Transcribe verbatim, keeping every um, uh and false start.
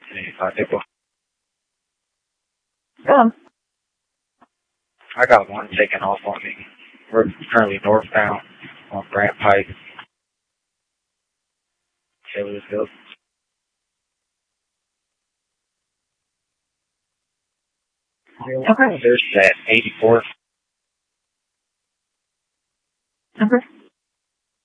Hey, I think we'll- Yeah. I got one taken off on me. We're currently northbound on Grant Pike. Taylorville. Okay. There's that eighty-fourth